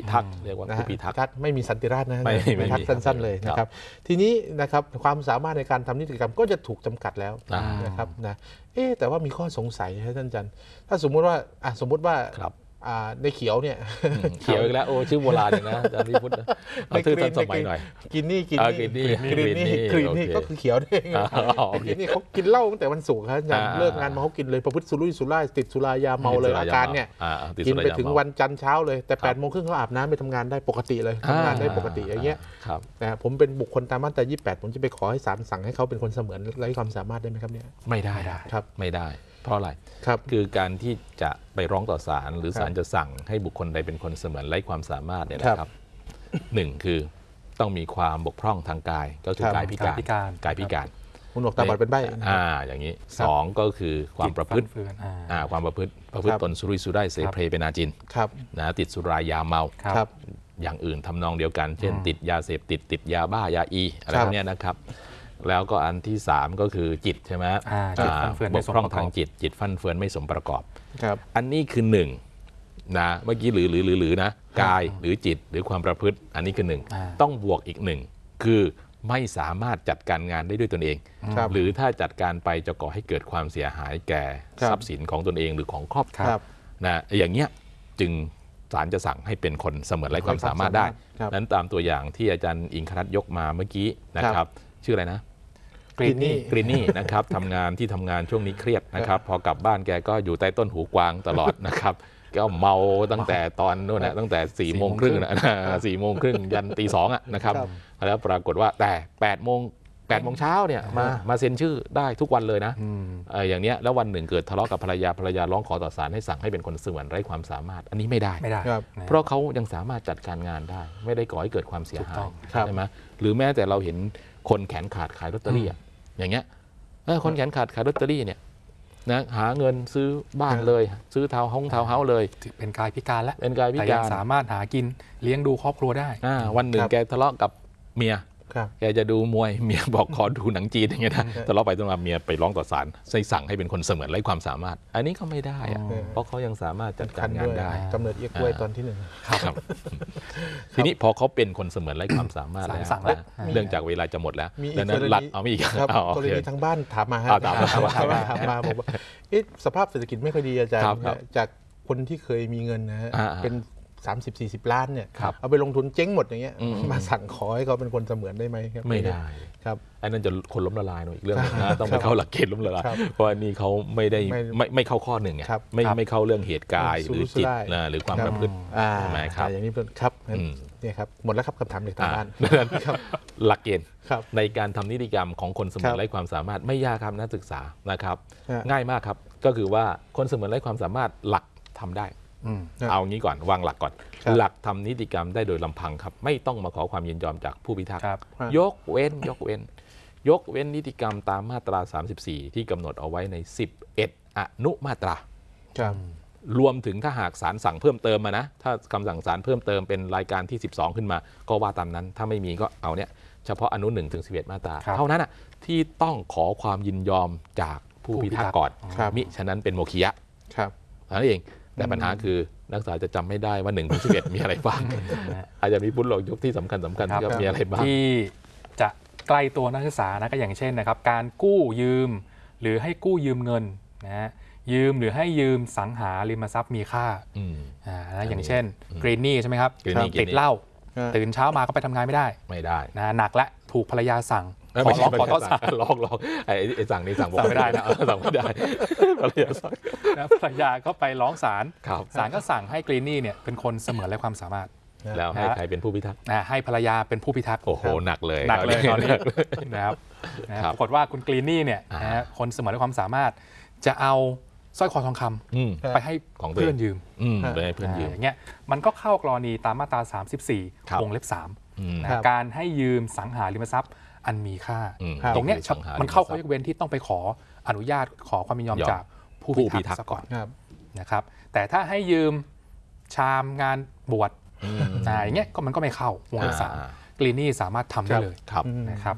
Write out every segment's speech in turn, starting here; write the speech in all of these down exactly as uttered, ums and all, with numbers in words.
ทักษ์เรียกว่าผู้พิทักษ์ไม่มีสันติราษฎร์นะไม่ทักสั้นๆเลยนะครับทีนี้นะครับความสามารถในการทำนิติกรรมก็จะถูกจำกัดแล้วนะครับนะเอ๊แต่ว่ามีข้อสงสัยให้ท่านอาจารย์ถ้าสมมุติว่าสมมุติว่าในเขียวเนี่ยเขียวอีกแล้วโอ้ชื่อโบราณนะอาจารย์วิพุทธเอาชื่อทันสมัยหน่อยกินนี่กินนี่กินนี่กินนี่กินนี่ก็คือเขียวนี่กินนี่เขากินเหล้าตั้งแต่วันศุกร์ครับอาจารย์เลิกงานมาเขากินเลยประพฤติสุรุ่ยสุร่ายติดสุรายาเมาเลยอาการเนี่ยกินไปถึงวันจันทร์เช้าเลยแต่แปดโมงครึ่งเขาอาบน้ำไปทำงานได้ปกติเลยทำงานได้ปกติอย่างเงี้ยนะผมเป็นบุคคลตามมาตรายี่สิบแปดผมจะไปขอให้ศาลสั่งให้เขาเป็นคนเสมือนไร้ความสามารถได้ไหมครับเนี่ยไม่ได้ครับไม่ได้เพราะอะไรครับคือการที่จะไปร้องต่อศาลหรือศาลจะสั่งให้บุคคลใดเป็นคนเสมือนไร้ความสามารถเนี่ยนะครับหนึ่งคือต้องมีความบกพร่องทางกายก็คือกายพิการกายพิการหูหนวกตาบอดเป็นใบ้อ่าอย่างนี้สองก็คือความประพฤติอ่าความประพฤติประพฤติตนสุรุ่ยสุร่ายเสเพลเป็นอาจินนะติดสุรายาเมาอย่างอื่นทำนองเดียวกันเช่นติดยาเสพติดติดยาบ้ายาอีอะไรพวกนี้นะครับแล้วก็อันที่สามก็คือจิตใช่ไหมบกพร่องทางจิตจิตฟั่นเฟือนไม่สมประกอบอันนี้คือหนึ่งนะเมื่อกี้หรือหรือหรือนะกายหรือจิตหรือความประพฤติอันนี้คือหนึ่งต้องบวกอีกหนึ่งคือไม่สามารถจัดการงานได้ด้วยตนเองหรือถ้าจัดการไปจะก่อให้เกิดความเสียหายแก่ทรัพย์สินของตนเองหรือของครอบครัวนะอย่างเงี้ยจึงศาลจะสั่งให้เป็นคนเสมือนไร้ความสามารถได้นั้นตามตัวอย่างที่อาจารย์อิงคณัฐยกมาเมื่อกี้นะครับชื่ออะไรนะกรีนนี่กรีนนี่นะครับทำงานที่ทำงานช่วงนี้เครียดนะครับพอกลับบ้านแกก็อยู่ใต้ต้นหูกวางตลอดนะครับก็เมาตั้งแต่ตอนนู้นนะตั้งแต่สี่โมงครึ่งนะสี่โมงครึ่งยันตีสองอ่ะนะครับแล้วปรากฏว่าแต่แปดโมงแปดโมงเช้าเนี่ยมามาเซ็นชื่อได้ทุกวันเลยนะอย่างเนี้ยแล้ววันหนึ่งเกิดทะเลาะกับภรรยาภรรยาร้องขอต่อศาลให้สั่งให้เป็นคนเสมือนไร้ความสามารถอันนี้ไม่ได้ไม่ได้เพราะเขายังสามารถจัดการงานได้ไม่ได้ก่อให้เกิดความเสียหายใช่ไหมหรือแม้แต่เราเห็นคนแขนขาดขายลอตเตอรี่อย่างเงี้ยคนแขนขาดขายลอตเตอรี่เนี่ยนะหาเงินซื้อบ้านเลยซื้อทาวน์ห้องทาวน์เฮาส์เลยเป็นกายพิการแล้วเป็นกายพิการสามารถหากินเลี้ยงดูครอบครัวได้วันหนึ่งแกทะเลาะกับเมียแกจะดูมวยเมียบอกขอดูหนังจีนอย่างเงี้ยนะทะเลาะไปทะเลาะเมียไปร้องต่อศาลให้สั่งให้เป็นคนเสมือนไร้ความสามารถอันนี้ก็ไม่ได้เพราะเขายังสามารถจัดการงานได้กำเนิดเอี้ยกล้วยตอนที่หนึ่งครับทีนี้พอเขาเป็นคนเสมือนไร้ความสามารถแล้วเรื่องจากเวลาจะหมดแล้วดังนั้นหลักเอาไม่อีกครับกรณีทางบ้านถามมาถามมาถามมาบอกว่าสภาพเศรษฐกิจไม่ค่อยดีอาจารย์จากคนที่เคยมีเงินนะฮะเป็นสามสิบสี่สิบล้านเนี่ยเอาไปลงทุนเจ๊งหมดอย่างเงี้ยมาสั่งขอให้เขาเป็นคนเสมือนได้ไหมครับไม่ได้ครับอันนั้นจะคนล้มละลายหน่อยอีกเรื่องนะต้องไปเข้าหลักเกณฑ์ล้มละลายเพราะอันนี้เขาไม่ได้ไม่ไม่เข้าข้อหนึ่งไงไม่ไม่เข้าเรื่องเหตุกายหรือจิตนะหรือความประพฤติใช่ไหมครับอย่างนี้เป็นครับนี่ครับหมดแล้วครับคำถามเด็กทางบ้านหลักเกณฑ์ในการทำนิติกรรมของคนเสมือนไร้ความสามารถไม่ยากครับนักศึกษานะครับง่ายมากครับก็คือว่าคนเสมือนไร้ความสามารถหลักทำได้เอางี้ก่อนวางหลักก่อนหลักทำนิติกรรมได้โดยลำพังครับไม่ต้องมาขอความยินยอมจากผู้พิทักษ์ยกเว้นยกเว้นยกเว้นนิติกรรมตามมาตราสามสิบสี่ที่กำหนดเอาไว้ในสิบเอ็ดอนุมาตรารวมถึงถ้าหากศาลสั่งเพิ่มเติมมานะถ้าคำสั่งศาลเพิ่มเติมเป็นรายการที่สิบสองขึ้นมาก็ว่าตามนั้นถ้าไม่มีก็เอาเนี่ยเฉพาะอนุหนึ่งถึงสิบเอ็ดมาตราเท่านั้นอ่ะที่ต้องขอความยินยอมจากผู้พิทักษ์ก่อนมิฉะนั้นเป็นโมฆะนั่นเองแต่ปัญหาคือนักศึกษาจะจำไม่ได้ว่าหนึ่งถึงสิบเอ็ดมีอะไรบ้างอาจจะมีพุทธหลอกยกที่สำคัญสำคัญที่มีอะไรบ้างที่จะใกล้ตัวนักศึกษานะก็อย่างเช่นนะครับการกู้ยืมหรือให้กู้ยืมเงินนะฮะยืมหรือให้ยืมสังหาริมทรัพย์มีค่าอ่าอย่างเช่นกรีนนี่ใช่ไหมครับติดเหล้าตื่นเช้ามาก็ไปทำงานไม่ได้ไม่ได้นะหนักและถูกภรรยาสั่งขอร้องขอต้อนสั่งลองลองไอ้สั่งนี่สั่งไม่ได้นะสั่งไม่ได้ภรรยาสั่งนะภรรยาก็ไปร้องศาลศาลก็สั่งให้กรีนนี่เนี่ยเป็นคนเสมือนไร้ความสามารถแล้วให้ใครเป็นผู้พิทักษ์ให้ภรรยาเป็นผู้พิทักษ์โอ้โหหนักเลยหนักเลยตอนนี้นะครับปรากฏว่าคุณกรีนนี่เนี่ยคนเสมือนไร้ความสามารถจะเอาสร้อยคอทองคำไปให้เพื่อนยืมไปให้เพื่อนยืมอย่างเงี้ยมันก็เข้ากรณีตามมาตราสามสิบสี่วงเล็บสามการให้ยืมสังหาริมทรัพย์อันมีค่าตรงเนี้ยมันเข้าข้อยกเว้นที่ต้องไปขออนุญาตขอความยินยอมจากผู้พิทักษ์ซะก่อนนะครับแต่ถ้าให้ยืมชามงานบวชอย่างเงี้ยก็มันก็ไม่เข้าวงเล็บสามกรีนนี่สามารถทำได้เลยนะครับ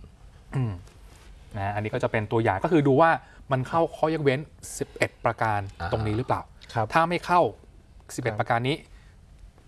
นะอันนี้ก็จะเป็นตัวอย่างก็คือดูว่ามันเข้าข้อยกเว้นสิบเอ็ดประการตรงนี้หรือเปล่าถ้าไม่เข้าสิบเอ็ดประการนี้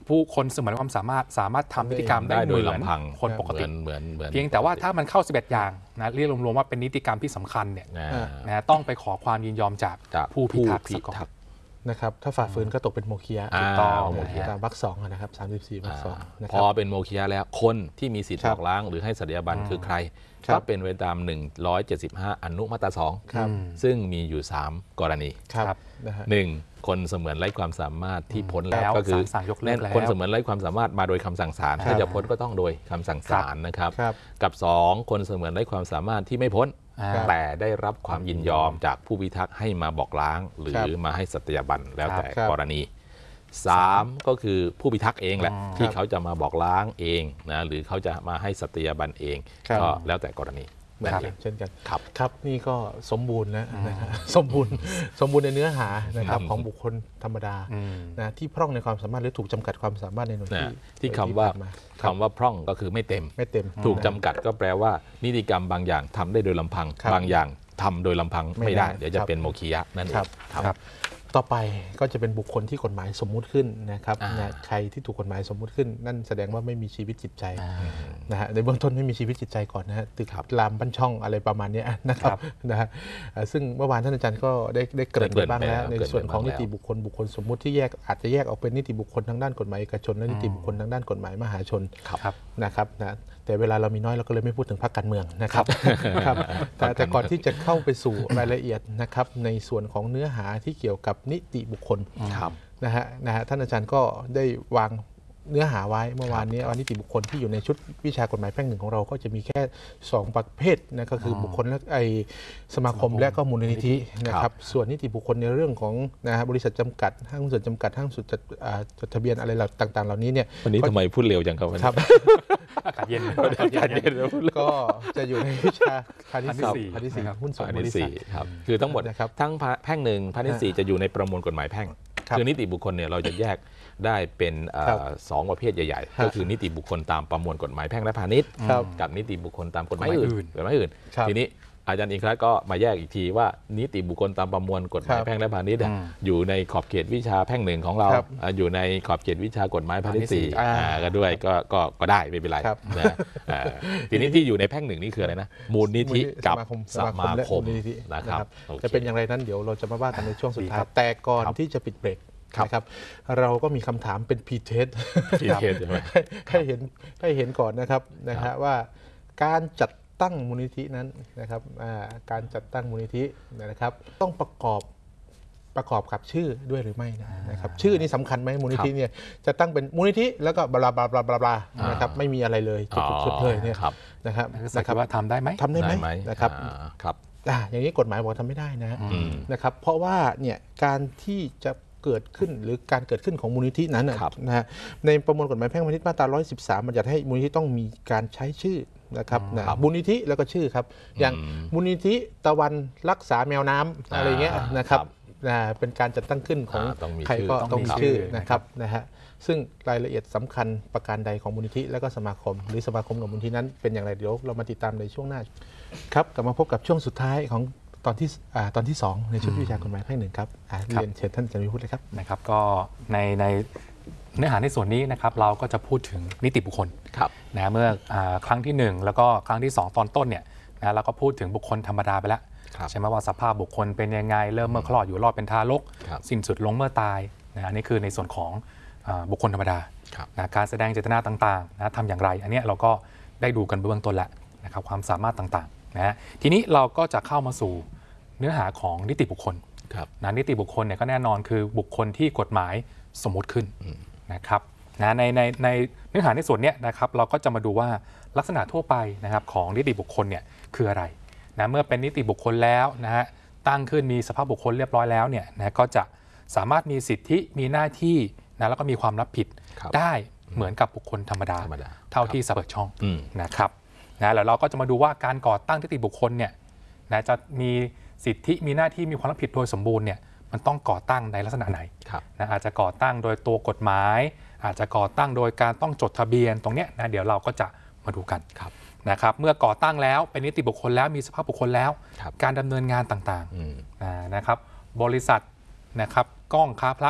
ผู้คนสมรความสามารถสามารถทำนิติกรรมได้โดยลำพังคนปกติเหมือนเหมือนเพียงแต่ว่าถ้ามันเข้าสิบเอ็ดอย่างนะเรียกรวมๆว่าเป็นนิติกรรมที่สำคัญเนี่ยนะต้องไปขอความยินยอมจากผู้พิทักษ์ก่อนนะครับถ้าฝ่าฝืนก็ตกเป็นโมฆะถูกต้องตามวรรคสองนะครับสามสิบสี่วรรคสองพอเป็นโมฆะแล้วคนที่มีสิทธิ์บอกล้างหรือให้สัตยาบันคือใครก็เป็นไปตามหนึ่งร้อยเจ็ดสิบห้าอนุมาตราสองซึ่งมีอยู่สามกรณีหนึ่งคนเสมือนไร้ความสามารถที่พ้นแล้วก็คือคนเสมือนไร้ความสามารถมาโดยคำสั่งศาลถ้าจะพ้นก็ต้องโดยคำสั่งศาลนะครับกับสองคนเสมือนไร้ความสามารถที่ไม่พ้นแต่ได้รับความยินยอมจากผู้พิทักษ์ให้มาบอกล้างหรือมาให้สัตยาบันแล้วแต่กรณีสามก็คือผู้พิทักษ์เองแหละที่เขาจะมาบอกล้างเองนะหรือเขาจะมาให้สัตยาบันเองก็แล้วแต่กรณีนั่นเองเช่นกันครับครับนี่ก็สมบูรณ์นะนะครับสมบูรณ์สมบูรณ์ในเนื้อหานะครับของบุคคลธรรมดานะที่พร่องในความสามารถหรือถูกจำกัดความสามารถในหน่วยที่ที่คำว่าคำว่าพร่องก็คือไม่เต็มไม่เต็มถูกจำกัดก็แปลว่านิติกรรมบางอย่างทำได้โดยลำพังบางอย่างทำโดยลำพังไม่ได้เดี๋ยวจะเป็นโมฆะนั่นเองครับต่อไปก็จะเป็นบุคคลที่กฎหมายสมมุติขึ้นนะครับนะใครที่ถูกกฎหมายสมมุติขึ้นนั่นแสดงว่าไม่มีชีวิตจิตใจนะฮะในเบื้องต้นไม่มีชีวิตจิตใจก่อนนะฮะตึกรามบ้านช่องอะไรประมาณนี้นะครับนะฮะซึ่งเมื่อวานท่านอาจารย์ก็ได้ได้เกริ่นไปบ้างแล้วในส่วนของนิติบุคคลบุคคลสมมุติที่แยกอาจจะแยกออกเป็นนิติบุคคลทางด้านกฎหมายเอกชนและนิติบุคคลทางด้านกฎหมายมหาชนนะครับนะแต่เวลาเรามีน้อยเราก็เลยไม่พูดถึงพรรคการเมืองนะครับแต่แต่ก่อนที่จะเข้าไปสู่รายละเอียดนะครับในส่วนของเนื้อหาที่เกี่ยวกับนิติบุคคลนะฮะนะฮะท่านอาจารย์ก็ได้วางเนื้อหาไว้เมื่อวานนี้ว่านิติบุคคลที่อยู่ในชุดวิชากฎหมายแพ่งหนึ่งของเราก็จะมีแค่สองประเภทนะก็คือบุคคลและไอสมาคมและก็มูลนิธินะครับส่วนนิติบุคคลในเรื่องของนะฮะบริษัทจำกัดห้างหุ้นส่วนจำกัดห้างสุดจดทะเบียนอะไรต่างๆเหล่านี้เนี่ยวันนี้ทำไมพูดเร็วจังครับครับอากาศเย็นอากาศเย็นก็จะอยู่ในวิชาพาณิชย์สี่พาณิชย์สี่หุ้นส่วนบริษัทครับคือทั้งหมดทั้งแพ่งหนึ่งพาณิชย์สี่จะอยู่ในประมวลกฎหมายแพ่งคือนิติบุคคลเนี่ยเราจะแยกได้เป็นสองประเภทใหญ่ๆก็คือนิติบุคคลตามประมวลกฎหมายแพ่งและพาณิชย์กับนิติบุคคลตามกฎหมายอื่นกฎหมายอื่นทีนี้อาจารย์อิงครัตก็มาแยกอีกทีว่านิติบุคคลตามประมวลกฎหมายแพ่งและพาณิชย์อยู่ในขอบเขตวิชาแพ่งหนึ่งของเราอยู่ในขอบเขตวิชากฎหมายพาณิชย์สี่ก็ด้วยก็ก็ก็ได้ไม่เป็นไรทีนี้ที่อยู่ในแพ่งหนึ่งนี่คืออะไรนะมูลนิธิกับสมาคมนะครับจะเป็นอย่างไรนั้นเดี๋ยวเราจะมาว่ากันในช่วงสุดท้ายแต่ก่อนที่จะปิดเบรกนะครับเราก็มีคำถามเป็นพีเทสให้เห็นให้เห็นก่อนนะครับนะฮะว่าการจัดตั้งมูลนิธินั้นนะครับการจัดตั้งมูลนิธินะครับต้องประกอบประกอบกับชื่อด้วยหรือไม่นะครับชื่อนี้สำคัญไหมมูลนิธิเนี่ยจะตั้งเป็นมูลนิธิแล้วก็บลาบลาบลาบลาบลานะครับไม่มีอะไรเลยจุดๆเลยเนี่ยนะครับนะครับว่าทำได้ไหมทำได้ไหมนะครับครับอย่างนี้กฎหมายบอกทำไม่ได้นะนะครับเพราะว่าเนี่ยการที่จะเกิดขึ้นหรือการเกิดขึ้นของมูลนิธินั้นนะฮะในประมวลกฎหมายแพ่งพาณิชย์มาตราหนึ่งร้อยสิบสามบัญญัติให้มูลนิธิต้องมีการใช้ชื่อนะครับนะมูลนิธิแล้วก็ชื่อครับอย่างมูลนิธิตะวันรักษาแมวน้ำอะไรเงี้ยนะครับเป็นการจัดตั้งขึ้นของใครก็ต้องมีชื่อนะครับนะฮะซึ่งรายละเอียดสำคัญประการใดของมูลนิธิและก็สมาคมหรือสมาคมกับมูลนิธินั้นเป็นอย่างไรเดี๋ยวเรามาติดตามในช่วงหน้าครับกลับมาพบกับช่วงสุดท้ายของตอนที่ตอนที่สองในชุดวิชากฎหมายแพ่งหนึ่งครับเรียนเชิญท่านอาจารย์วิพุทธเลยครับนะครับก็ในในเนื้อหาในส่วนนี้นะครับเราก็จะพูดถึงนิติบุคคลนะเมื่อครั้งที่หนึ่งแล้วก็ครั้งที่สองตอนต้นเนี่ยนะเราก็พูดถึงบุคคลธรรมดาไปแล้วใช่ไหมว่าสภาพบุคคลเป็นยังไงเริ่มเมื่อคลอดอยู่รอดเป็นทารกสิ้นสุดลงเมื่อตายนะนี่คือในส่วนของบุคคลธรรมดานะการแสดงเจตนาต่างๆนะทำอย่างไรอันนี้เราก็ได้ดูกันเบื้องต้นแล้วนะครับความสามารถต่างๆนะทีนี้เราก็จะเข้ามาสู่เนื้อหาของนิติบุคคลนะนิติบุคคลเนี่ยก็แน่นอนคือบุคคลที่กฎหมายสมมติขึ้นนะครับนะในในในเนื้อหาในส่วนนี้นะครับเราก็จะมาดูว่าลักษณะทั่วไปนะครับของนิติบุคคลเนี่ยคืออะไรนะเมื่อเป็นนิติบุคคลแล้วนะฮะตั้งขึ้นมีสภาพบุคคลเรียบร้อยแล้วเนี่ยนะก็จะสามารถมีสิทธิมีหน้าที่นะแล้วก็มีความรับผิดได้เหมือนกับบุคคลธรรมดาเท่าที่เปิดช่องนะครับนะแล้วเราก็จะมาดูว่าการก่อตั้งนิติบุคคลเนี่ยนะจะมีสิทธิมีหน้าที่มีความรับผิดโดยสมบูรณ์เนี่ยมันต้องก่อตั้งในลักษณะไหนนะอาจจะก่อตั้งโดยตัวกฎหมายอาจจะก่อตั้งโดยการต้องจดทะเบียนตรงนี้นะเดี๋ยวเราก็จะมาดูกันนะครับเมื่อก่อตั้งแล้วเป็นนิติบุคคลแล้วมีสภาพบุคคลแล้วการดำเนินงานต่างๆนะครับบริษัทนะครับกล้องค้าพระ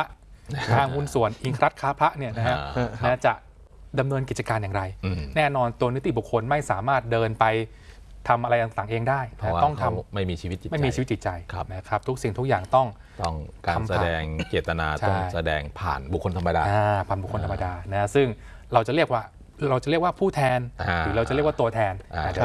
ห้างหุ้นส่วนอิงรัฐค้าพระเนี่ยนะฮะจะดำเนินกิจการอย่างไรแน่นอนตัวนิติบุคคลไม่สามารถเดินไปทำอะไรต่างๆเองได้ต้องทำไม่มีชีวิตจิตใจไม่มีชีวิตจิตใจนะครับทุกสิ่งทุกอย่างต้องต้องการแสดงเจตนาต้องแสดงผ่านบุคคลธรรมดาผ่านบุคคลธรรมดานะซึ่งเราจะเรียกว่าเราจะเรียกว่าผู้แทนหรือเราจะเรียกว่าตัวแทน